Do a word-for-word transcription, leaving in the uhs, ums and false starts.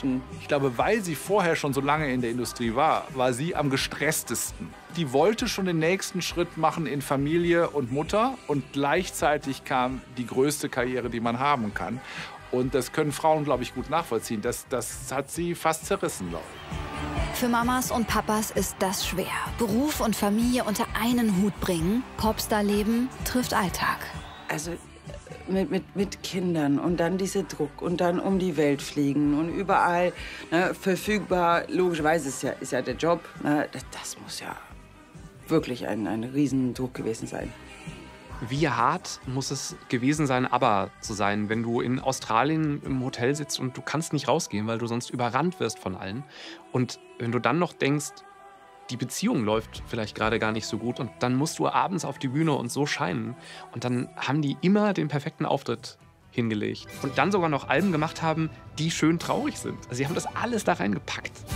Menschen. Ich glaube, weil sie vorher schon so lange in der Industrie war, war sie am gestresstesten. Die wollte schon den nächsten Schritt machen in Familie und Mutter und gleichzeitig kam die größte Karriere, die man haben kann. Und das können Frauen, glaube ich, gut nachvollziehen. Das, das hat sie fast zerrissen, glaube ich. Für Mamas und Papas ist das schwer. Beruf und Familie unter einen Hut bringen. Popstar-Leben trifft Alltag. Also mit, mit, mit Kindern und dann dieser Druck und dann um die Welt fliegen und überall ne, verfügbar. Logischerweise ist ja, ist ja der Job. Ne, das, das muss ja wirklich ein, ein Riesendruck gewesen sein. Wie hart muss es gewesen sein, ABBA zu sein, wenn du in Australien im Hotel sitzt und du kannst nicht rausgehen, weil du sonst überrannt wirst von allen. Und wenn du dann noch denkst, die Beziehung läuft vielleicht gerade gar nicht so gut und dann musst du abends auf die Bühne und so scheinen. Und dann haben die immer den perfekten Auftritt hingelegt. Und dann sogar noch Alben gemacht haben, die schön traurig sind. Also sie haben das alles da reingepackt.